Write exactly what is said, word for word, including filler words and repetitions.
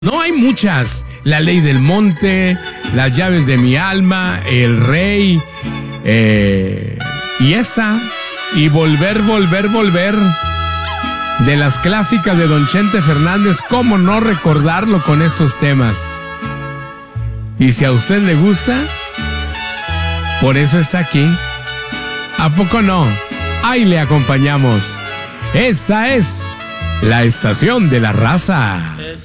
No hay muchas. La ley del monte, las llaves de mi alma, el rey, eh, y esta, y volver, volver, volver. De las clásicas de Don Chente Fernández, ¿cómo no recordarlo con estos temas? Y si a usted le gusta, por eso está aquí. ¿A poco no? Ahí le acompañamos. Esta es la Estación de la Raza.